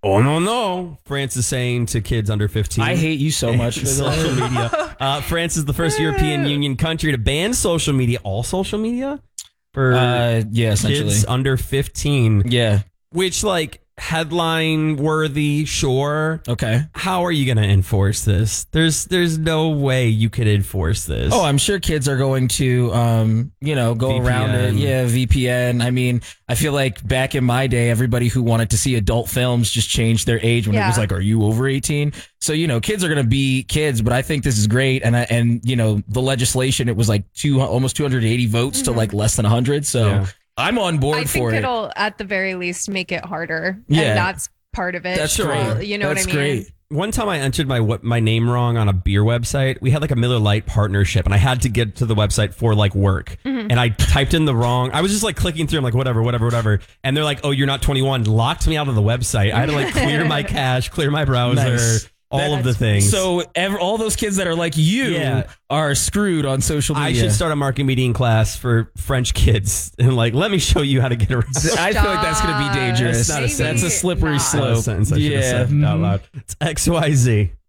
Oh, no. France is saying to kids under 15. I hate you so much for social that. media. France is the first European Union country to ban social media, all social media, for Yeah, essentially. kids under 15. Yeah. Which, like, headline worthy, sure. Okay. How are you going to enforce this? There's no way you could enforce this. Oh, I'm sure kids are going to, go VPN. around it. Yeah, VPN. I mean, I feel like back in my day, everybody who wanted to see adult films just changed their age when it was like, are you over 18? So, kids are going to be kids, but I think this is great. And the legislation, it was like almost 280 votes to like less than 100. So Yeah. I'm on board for it. I think it'll, at the very least, make it harder. Yeah. And that's part of it. That's Well, great. You know That's what I mean? great. One time I entered my name wrong on a beer website. We had like a Miller Lite partnership, and I had to get to the website for like work. Mm-hmm. And I typed in the wrong. I was just like clicking through. I'm like, whatever. And they're like, oh, you're not 21. Locked me out of the website. I had to like clear my cache, clear my browser, Nice. all of the things. So all those kids that are like you Yeah. are screwed on social media. I should start a marketing meeting class for French kids and like, let me show you how to get around. I feel like that's going to be dangerous. That's not a That's a slippery not. slope. Sentence I should have said out loud. It's XYZ.